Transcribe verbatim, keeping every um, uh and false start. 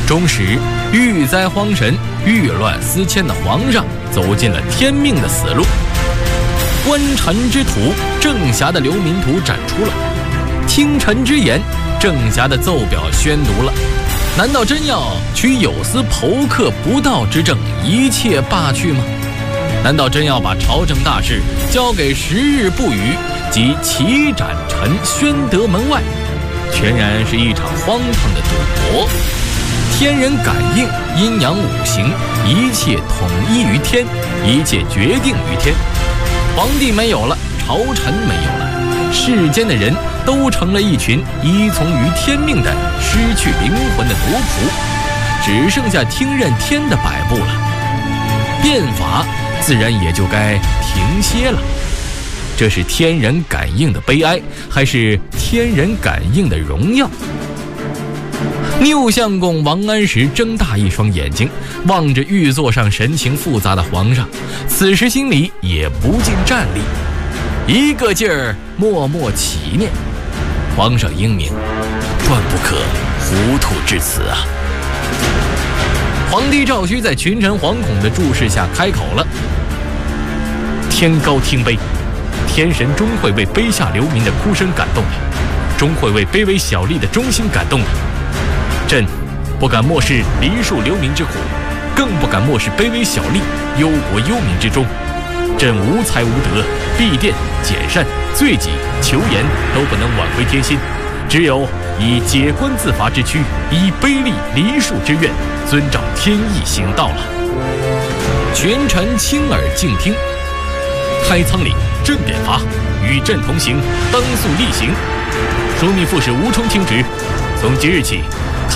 终使欲灾荒神、欲乱思迁的皇上走进了天命的死路。观臣之土，郑侠的流民图展出了；听臣之言，郑侠的奏表宣读了。难道真要取有司侯克不道之政一切罢去吗？难道真要把朝政大事交给时日不语及齐斩臣宣德门外？全然是一场荒唐的赌博。天人感应，阴阳五行，一切统一于天，一切决定于天。皇帝没有了，朝臣没有了，世间的人都成了一群依从于天命的失去灵魂的奴仆，只剩下听任天的摆布了。变法自然也就该停歇了。这是天人感应的悲哀，还是天人感应的荣耀？拗相公王安石睁大一双眼睛，望着玉座上神情复杂的皇上，此时心里也不禁战栗，一个劲儿默默祈念：皇上英明，断不可糊涂至此啊！皇帝赵顼在群臣惶恐的注视下开口了：天高听悲，天神终会为卑下流民的哭声感动的，终会为卑微小吏的忠心感动的。朕不敢漠视黎庶流民之苦，更不敢漠视卑微小吏忧国忧民之忠。朕无才无德，避殿简善罪己求言都不能挽回天心，只有以解官自罚之躯，以卑吏黎庶之愿，遵照天意行道了。群臣倾耳静听。开仓里，朕典罚，与朕同行，当速厉行。枢密副使吴充听旨，从即日起，